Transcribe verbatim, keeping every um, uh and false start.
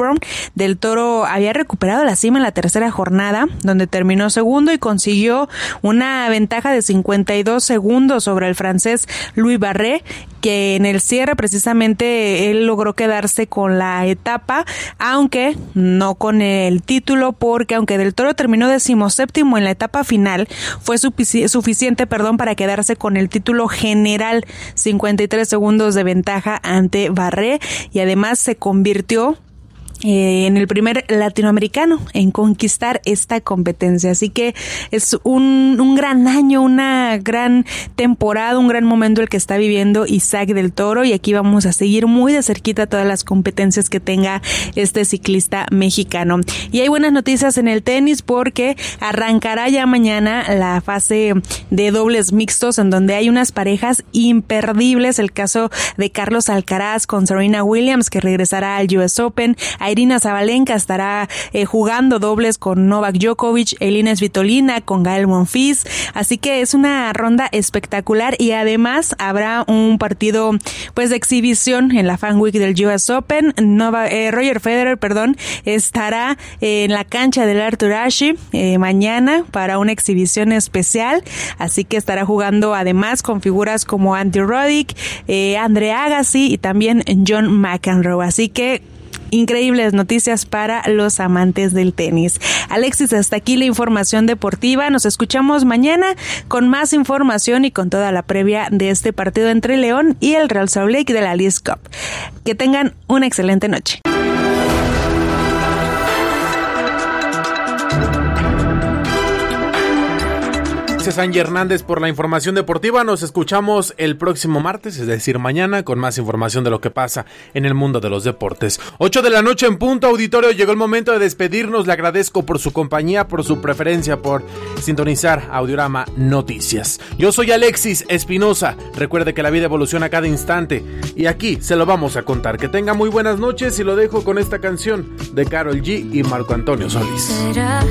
Melbourne, Del Toro había recuperado la cima en la tercera jornada, donde terminó segundo y consiguió una ventaja de cincuenta y dos segundos sobre el francés Louis Barret, que en el cierre precisamente él logró quedarse con la etapa, aunque no con el título, porque aunque Del Toro terminó decimoséptimo en la etapa final, fue sufici- suficiente perdón, para quedarse con el título general, cincuenta y tres segundos de ventaja ante Barret, y además se convirtió Eh, en el primer latinoamericano en conquistar esta competencia. Así que es un, un gran año, una gran temporada, un gran momento el que está viviendo Isaac Del Toro, y aquí vamos a seguir muy de cerquita todas las competencias que tenga este ciclista mexicano. Y hay buenas noticias en el tenis porque arrancará ya mañana la fase de dobles mixtos, en donde hay unas parejas imperdibles, el caso de Carlos Alcaraz con Serena Williams, que regresará al U S Open. Irina Zabalenka estará eh, jugando dobles con Novak Djokovic, Elina Svitolina con Gael Monfils, así que es una ronda espectacular, y además habrá un partido pues de exhibición en la Fan Week del U S Open. Nova, eh, Roger Federer, perdón, estará eh, en la cancha del Arthur Ashe eh, mañana para una exhibición especial, así que estará jugando además con figuras como Andy Roddick, eh, Andre Agassi y también John McEnroe, así que increíbles noticias para los amantes del tenis. Alexis, hasta aquí la información deportiva. Nos escuchamos mañana con más información y con toda la previa de este partido entre León y el Real Salt Lake de la Leagues Cup. Que tengan una excelente noche. Gracias, Angie Hernández, por la información deportiva. Nos escuchamos el próximo martes, es decir, mañana, con más información de lo que pasa en el mundo de los deportes. ocho de la noche en punto, auditorio. Llegó el momento de despedirnos. Le agradezco por su compañía, por su preferencia, por sintonizar Audiorama Noticias. Yo soy Alexis Espinosa. Recuerde que la vida evoluciona a cada instante y aquí se lo vamos a contar. Que tenga muy buenas noches y lo dejo con esta canción de Karol G y Marco Antonio Solís.